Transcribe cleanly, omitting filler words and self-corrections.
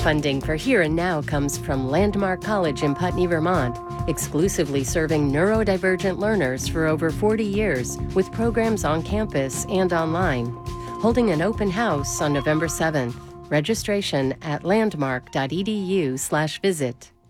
Funding for Here and Now comes from Landmark College in Putney, Vermont, exclusively serving neurodivergent learners for over 40 years with programs on campus and online. Holding an open house on November 7th. Registration at landmark.edu/visit.